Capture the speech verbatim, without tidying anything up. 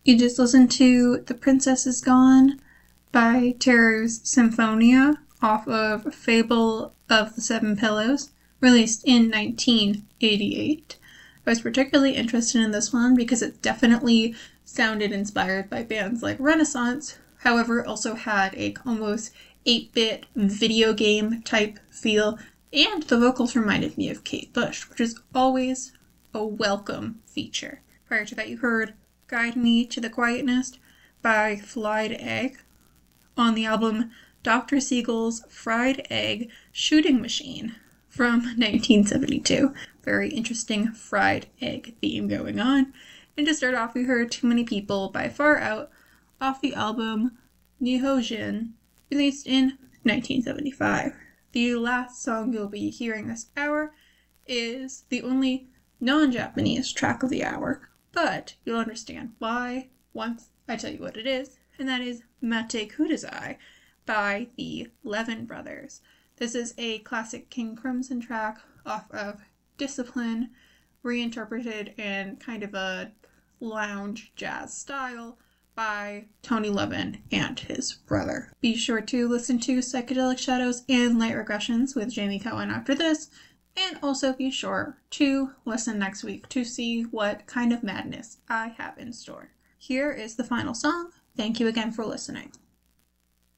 You just listened to The Princess is Gone by Terror's Symphonia off of Fable of the Seven Pillows, released in nineteen eighty-eight. I was particularly interested in this one because it definitely sounded inspired by bands like Renaissance, however, it also had a almost eight-bit video game type feel, and the vocals reminded me of Kate Bush, which is always a welcome feature. Prior to that, you heard Guide Me to the Quietness by Fried Egg on the album Doctor Siegel's Fried Egg Shooting Machine from nineteen seventy-two. Very interesting fried egg theme going on. And to start off, we heard Too Many People by Far Out off the album Nihojin, released in nineteen seventy-five. The last song you'll be hearing this hour is the only non-Japanese track of the hour, but you'll understand why once I tell you what it is, and that is Mate Kudasai by the Levin Brothers. This is a classic King Crimson track off of Discipline, reinterpreted in kind of a lounge jazz style by Tony Levin and his brother. Be sure to listen to Psychedelic Shadows and Light Regressions with Jamie Cohen after this, and also be sure to listen next week to see what kind of madness I have in store. Here is the final song. Thank you again for listening.